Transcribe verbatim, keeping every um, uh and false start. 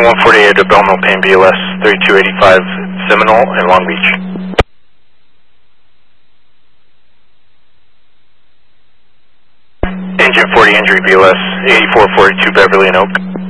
one forty-eight to Belmont Payne B L S thirty-two eighty-five Seminole in Long Beach. Engine forty injury B L S eighty-four forty-two Beverly and Oak.